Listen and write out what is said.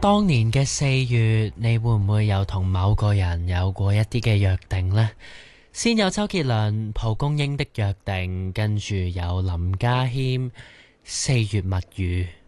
當年嘅4月，你會唔會有同某個人有過一啲嘅約定呢？先有周杰倫蒲公英的約定，跟住有林家謙4月物語。